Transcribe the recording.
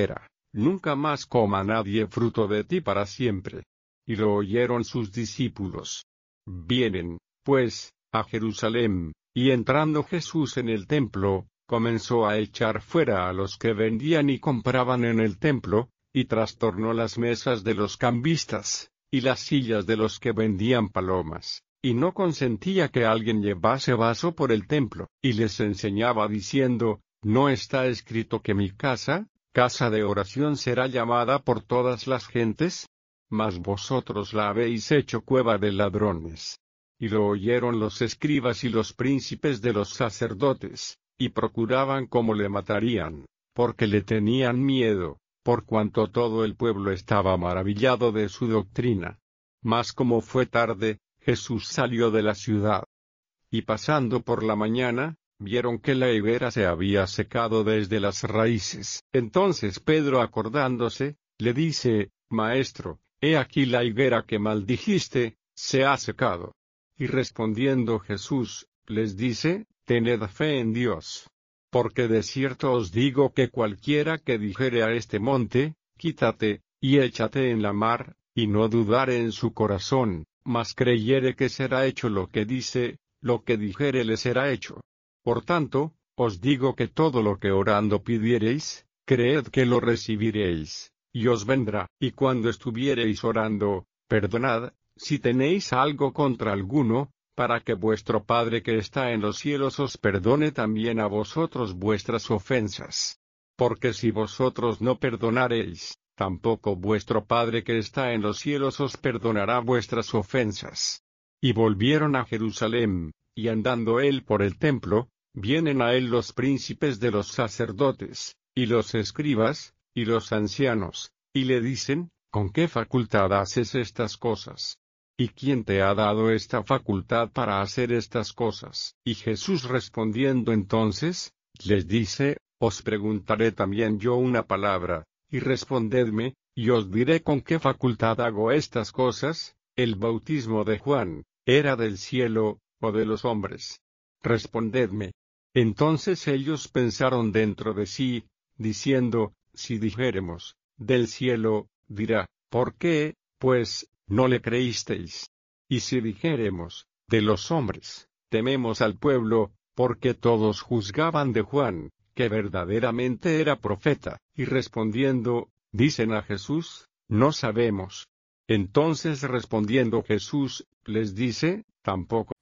era: nunca más coma nadie fruto de ti para siempre. Y lo oyeron sus discípulos. Vienen, pues, a Jerusalén, y entrando Jesús en el templo, comenzó a echar fuera a los que vendían y compraban en el templo, y trastornó las mesas de los cambistas, y las sillas de los que vendían palomas, y no consentía que alguien llevase vaso por el templo, y les enseñaba diciendo: ¿no está escrito que mi casa, casa de oración será llamada por todas las gentes? Mas vosotros la habéis hecho cueva de ladrones. Y lo oyeron los escribas y los príncipes de los sacerdotes, y procuraban cómo le matarían, porque le tenían miedo, por cuanto todo el pueblo estaba maravillado de su doctrina. Mas como fue tarde, Jesús salió de la ciudad. Y pasando por la mañana, vieron que la higuera se había secado desde las raíces. Entonces Pedro, acordándose, le dice: Maestro, he aquí la higuera que maldijiste, se ha secado. Y respondiendo Jesús, les dice: Tened fe en Dios. Porque de cierto os digo que cualquiera que dijere a este monte: Quítate, y échate en la mar, y no dudare en su corazón, mas creyere que será hecho lo que dice, lo que dijere le será hecho. Por tanto, os digo que todo lo que orando pidiereis, creed que lo recibiréis, y os vendrá. Y cuando estuviereis orando, perdonad, si tenéis algo contra alguno, para que vuestro Padre que está en los cielos os perdone también a vosotros vuestras ofensas. Porque si vosotros no perdonareis, tampoco vuestro Padre que está en los cielos os perdonará vuestras ofensas. Y volvieron a Jerusalén, y andando él por el templo, vienen a él los príncipes de los sacerdotes, y los escribas, y los ancianos, y le dicen: ¿con qué facultad haces estas cosas? ¿Y quién te ha dado esta facultad para hacer estas cosas? Y Jesús respondiendo entonces, les dice: os preguntaré también yo una palabra, y respondedme, y os diré con qué facultad hago estas cosas. ¿El bautismo de Juan era del cielo, o de los hombres? Respondedme. Entonces ellos pensaron dentro de sí, diciendo: si dijéremos: del cielo, dirá: ¿por qué, pues, no le creísteis? Y si dijéremos: de los hombres, tememos al pueblo, porque todos juzgaban de Juan, que verdaderamente era profeta. Y respondiendo, dicen a Jesús: no sabemos. Entonces respondiendo Jesús, les dice: tampoco